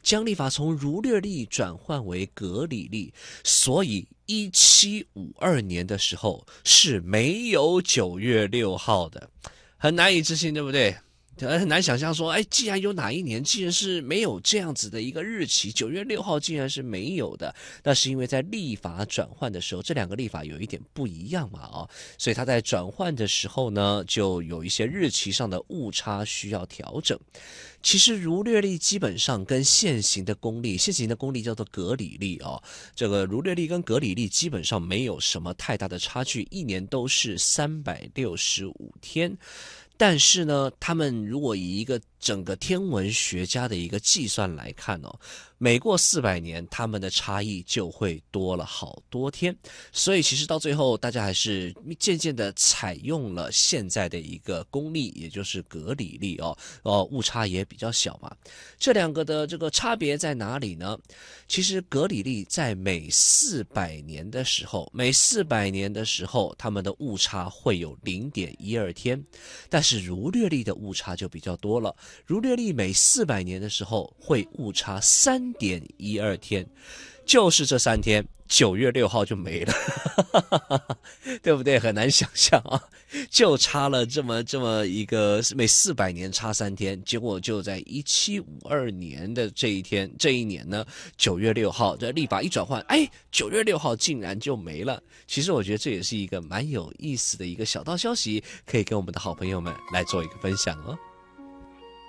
将历法从儒略历转换为格里历，所以1752年的时候是没有9月6号的，很难以置信，对不对？很难想象说，既然有哪一年竟然是没有这样子的一个日期，9月6号竟然是没有的，那是因为在历法转换的时候，这两个历法有一点不一样嘛，所以它在转换的时候呢，就有一些日期上的误差需要调整。其实儒略历基本上跟现行的公历叫做格里历这个儒略历跟格里历基本上没有什么太大的差距，一年都是365天。但是呢，他们如果以一个整个天文学家的一个计算来看每过400年，他们的差异就会多了好多天。所以其实到最后，大家还是渐渐的采用了现在的一个公历，也就是格里历误差也比较小嘛。这两个的这个差别在哪里呢？其实格里历在每400年的时候，他们的误差会有 0.12 天，但是儒略历的误差就比较多了。儒略历每400年的时候会误差 3.12 天，就是这3天9月6号就没了对不对？很难想象就差了这么一个每400年差3天，结果就在1752年的这一年呢，9月6号这历法一转换，9月6号竟然就没了。其实我觉得这也是一个蛮有意思的一个小道消息，可以跟我们的好朋友们来做一个分享